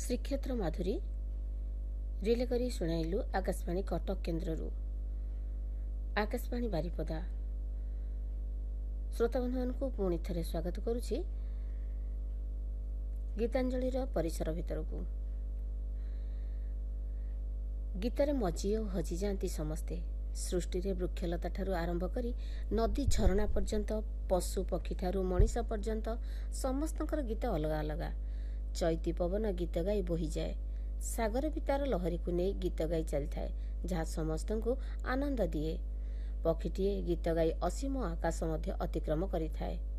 Shrikshetra Madhuri relay କରି ଶୁଣାଇଲୁ ଆକାଶବାଣୀ କଟକ କେନ୍ଦ୍ରରୁ। ଆକାଶବାଣୀ ବାରିପଦା ଶ୍ରୋତାବନ୍ଧୁମାନଙ୍କୁ ପୁଣି ଥରେ ସ୍ୱାଗତ କରୁଛି ଗୀତାଞ୍ଜଳିର ପରିସର ଭିତରକୁ। ଗୀତରେ ମଜି ଓ ହଜିଯାଆନ୍ତି ସମସ୍ତେ। ସୃଷ୍ଟିରେ ବୃକ୍ଷଲତାଠାରୁ ଆରମ୍ଭ କରି ନଦୀ ଝରଣା ପର୍ଯ୍ୟନ୍ତ, ପଶୁ ପକ୍ଷୀଠାରୁ ମଣିଷ ପର୍ଯ୍ୟନ୍ତ ସମସ୍ତଙ୍କର ଗୀତ ଅଲଗା ଅଲଗା। ଚୈତି ପବନ ଗୀତ ଗାଇ ବୋହିଯାଏ। ସାଗର ବି ତାର ଲହରୀକୁ ନେଇ ଗୀତ ଗାଇ ଚାଲିଥାଏ, ଯାହା ସମସ୍ତଙ୍କୁ ଆନନ୍ଦ ଦିଏ। ପକ୍ଷୀଟିଏ ଗୀତ ଗାଇ ଅସୀମ ଆକାଶ ମଧ୍ୟ ଅତିକ୍ରମ କରିଥାଏ।